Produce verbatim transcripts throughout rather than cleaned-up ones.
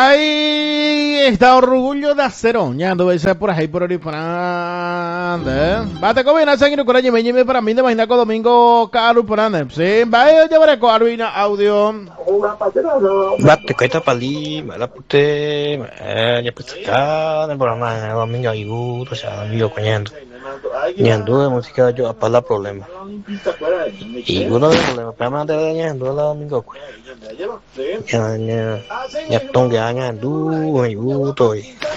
Ahí está Orgullo de Acero. Ya ando a por ahí por Oriparande. Bate con bien, sangre con año me para mí de imagina con domingo caro por ande. Sí, vaya llevar con Arvina audio. Bate cuesta pali, mala pute, ya pues está en el programa de domingo y gusto, o sea, amigo coñando. Ñando de música yo para la problema. Y uno de los problemas, para más de ñando la domingo. Ya ya ya tongue ñando y gusto.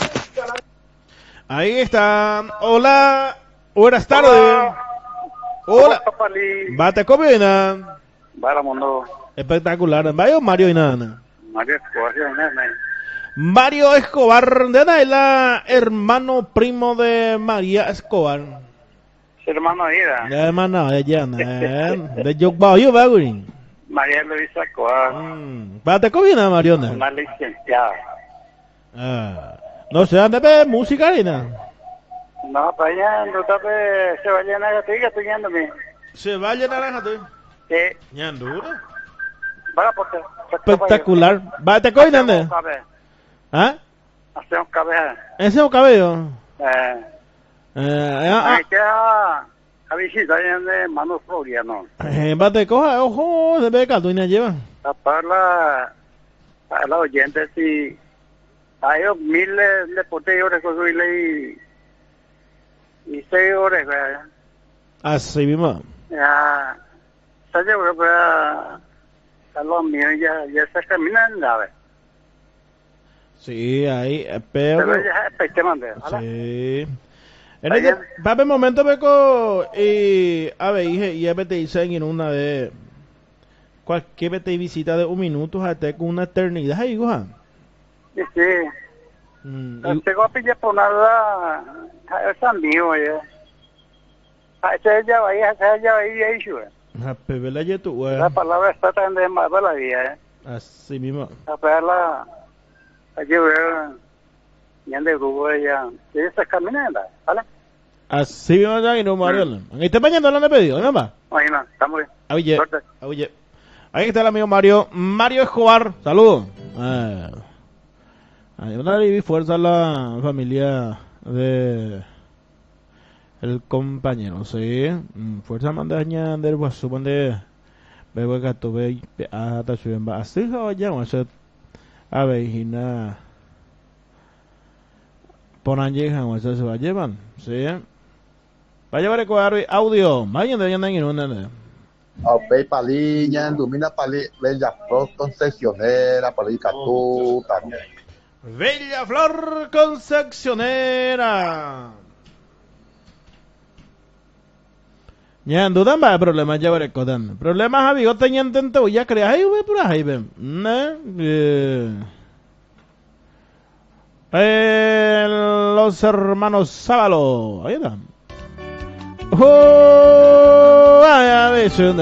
Ahí está. Hola. Buenas tardes. Hola. Bate con bien. Para mundo. Espectacular. Vaya Mario y nada. Mario Escobar, Mario Escobar, de la hermano primo de María Escobar. hermano Ida. De hermano de Llana. De Yokbao, yo Bagurin. María Luisa Escobar. Bate con bien, Mariona. Una licenciada. Ah. No sé, ¿dónde ve música, Lina? No, para allá, no está, se va a llenar, estoy estudiándome. Se va a llenar la gente. Sí. Ñandura. Para, porque. Espectacular. Bate con bien, ¿ah? Hace un cabello. ¿Ese es un cabello? Eh. Eh, ah, Hay que a visitar de Manu Floriano. eh, bate coja, ojo, de beca, tú ni lleva. Para la, a la oyente, si hay miles de potencias que y seis horas, ¿verdad? Así mismo. Ya, se llevó para a los míos, ya, ya se caminan, ¿sabes? Sí, ahí, pero... Pero ya es pequeño, sí. En este, papi, momento beco y a ver, y a te dicen en una de cualquier vez te visita de un minuto hasta con una eternidad ahí, goja. Sí, sí. Mm, tengo a pillar por nada, es amigo, ya. Ese ya va, ese ya va ahí, ahí, sube. La pebela ya tu, la palabra está tan de más de la vida, eh. Así mismo. La pebela, hay que ver, ya de grupo ya, sí, se camina, ¿vale? Así mismo ya, y no, Mario. Ahí está mañana hablando de pedido, ¿no va? Ahí no, estamos bien. Oye, oye. Ahí está el amigo Mario, Mario Escobar, saludos. Ah. Hay una fuerza a la familia de el compañero, sí. Fuerza mandaña del guasupan de bebo gato ve hasta su en así ya o sea a ver y na ponan llegan o sea se va llevan, sí. Va a llevar el audio, vayan de allá en una. Opei pali nhan domina pali Bella Flor concesionera pali catu también. Bella Flor Concepcionera. Ya dudan va problemas ya veré codan. Problemas amigo tenían tanto ya creas ahí ve por ahí ven. ¿No? Los hermanos Sábalo. Ahí están. Oh, vaya,